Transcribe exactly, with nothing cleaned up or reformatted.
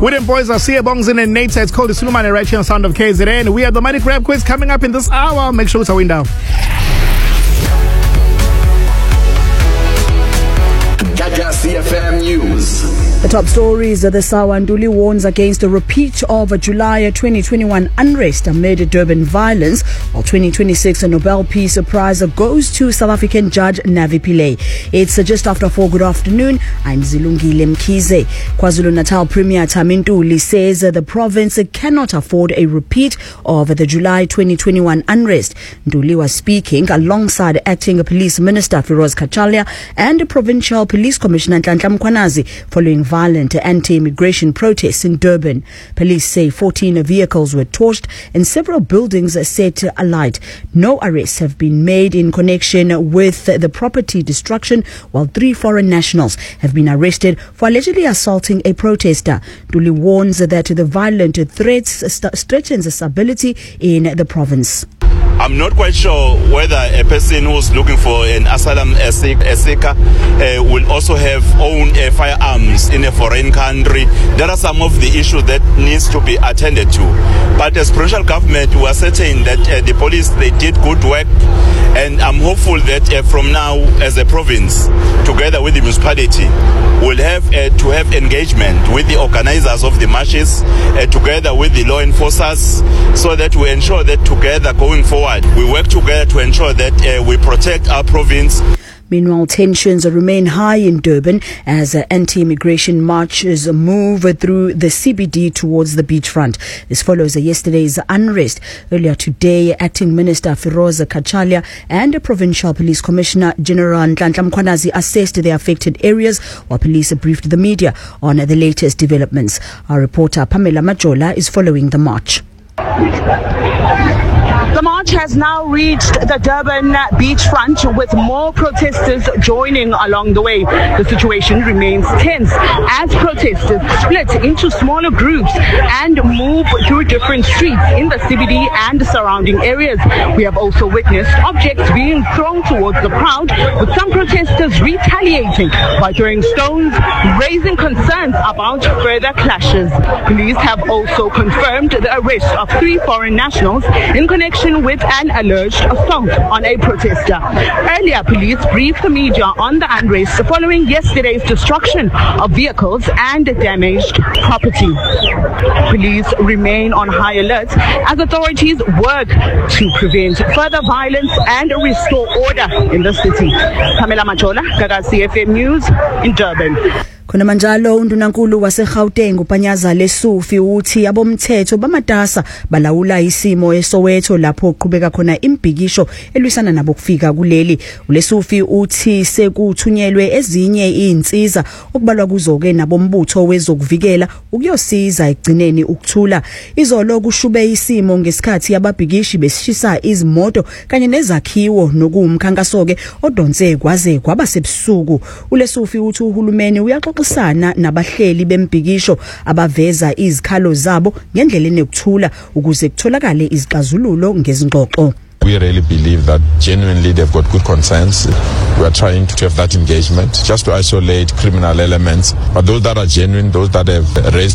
William Boys are Sia Bongzin and Nate. It's called the Sulumane right here on Sound of K Z N. We have the Money Grab quiz coming up in this hour. Make sure it's a window. C F M News. The top stories of the hour. Nduli warns against a repeat of a July twenty twenty-one unrest amid Durban violence, while twenty twenty-six a Nobel Peace Prize goes to South African judge Navi Pillay. It's just after four. Good afternoon. I'm Zilungile Mkhize. KwaZulu-Natal Premier Thami Ntuli says the province cannot afford a repeat of the July twenty twenty-one unrest. Ntuli was speaking alongside Acting Police Minister Firoz Khachalia and Provincial Police Commissioner Nhlanhla Mkhwanazi following violent anti-immigration protests in Durban. Police say fourteen vehicles were torched and several buildings set alight. No arrests have been made in connection with the property destruction, while three foreign nationals have been arrested for allegedly assaulting a protester. Ntuli warns that the violent threats st- threatens stability in the province. I'm not quite sure whether a person who's looking for an asylum seeker uh, will also have own uh, firearms in a foreign country. There are some of the issues that needs to be attended to. But as provincial government, we are certain that uh, the police, they did good work. And I'm hopeful that uh, from now, as a province, together with the municipality, we'll have uh, to have engagement with the organizers of the marches, uh, together with the law enforcers, so that we ensure that together going forward, we work together to ensure that uh, we protect our province. Meanwhile, tensions remain high in Durban as uh, anti-immigration marches move through the C B D towards the beachfront. This follows uh, yesterday's unrest. Earlier today, Acting Minister Firoz Khachalia and Provincial Police Commissioner General Nhlanhla Mkhwanazi assessed the affected areas, while police briefed the media on the latest developments. Our reporter Pamela Majola is following the march. The march has now reached the Durban beachfront with more protesters joining along the way. The situation remains tense as protesters split into smaller groups and move through different streets in the C B D and surrounding areas. We have also witnessed objects being thrown towards the crowd, with some protesters retaliating by throwing stones, raising concerns about further clashes. Police have also confirmed the arrest of three foreign nationals in connection with an alleged assault on a protester. Earlier, police briefed the media on the unrest following yesterday's destruction of vehicles and damaged property. Police remain on high alert as authorities work to prevent further violence and restore order in the city. Pamela Majola, Gaga C F M News in Durban. Khona manjalo undunankulu waseGauteng uPanyaza Lesufi uthi abomthetho bamatasa balawula isimo eSoweto lapho qhubeka khona imbhikisho elwisana nabo kufika kuleli. uLesufi uthi sekuthunyelwe ezinye izinsiza okubalwa kuzo ke nabombutho wezokuvikela ukuyosiza egcineni ukuthula. Izolo kushube isimo ngesikhathi ababhikishi besishisa izimoto kanye nezakhiwo nokumkhankaso ke odonse kwaze kwaba sebusuku. uLesufi uthi uhulumeni uyaxoxa sana nabahleli bembhikisho abaveza izikhalo zabo ngendlela enokuthula ukuze kutholakale izixazululo ngezingxoxo. We really believe that genuinely they've got good concerns. We are trying to have that engagement just to isolate criminal elements, but those that are genuine, those that have raised